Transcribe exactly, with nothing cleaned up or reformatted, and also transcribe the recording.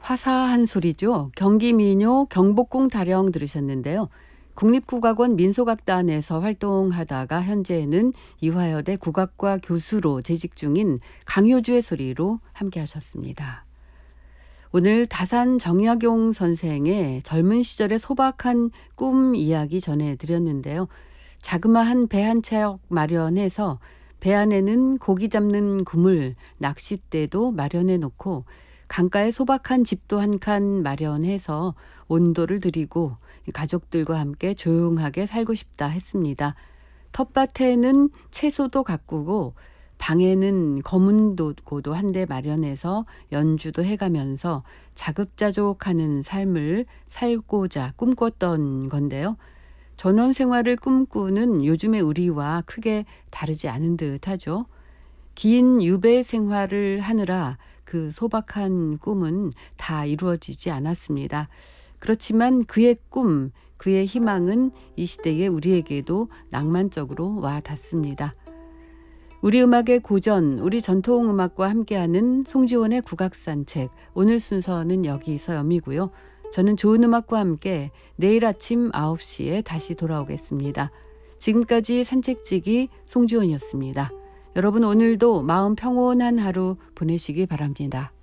화사한 소리죠. 경기민요 경복궁 타령 들으셨는데요. 국립국악원 민속악단에서 활동하다가 현재는 이화여대 국악과 교수로 재직 중인 강효주의 소리로 함께 하셨습니다. 오늘 다산 정약용 선생의 젊은 시절의 소박한 꿈 이야기 전해드렸는데요. 자그마한 배 한 척 마련해서 배 안에는 고기 잡는 그물, 낚싯대도 마련해 놓고 강가에 소박한 집도 한 칸 마련해서 온도를 들이고 가족들과 함께 조용하게 살고 싶다 했습니다. 텃밭에는 채소도 가꾸고 방에는 검은 도구도 한 대 마련해서 연주도 해가면서 자급자족하는 삶을 살고자 꿈꿨던 건데요. 전원 생활을 꿈꾸는 요즘의 우리와 크게 다르지 않은 듯 하죠. 긴 유배 생활을 하느라 그 소박한 꿈은 다 이루어지지 않았습니다. 그렇지만 그의 꿈, 그의 희망은 이 시대의 우리에게도 낭만적으로 와 닿습니다. 우리 음악의 고전, 우리 전통음악과 함께하는 송지원의 국악산책. 오늘 순서는 여기서 여미고요. 저는 좋은 음악과 함께 내일 아침 아홉 시에 다시 돌아오겠습니다. 지금까지 산책지기 송지원이었습니다. 여러분 오늘도 마음 평온한 하루 보내시기 바랍니다.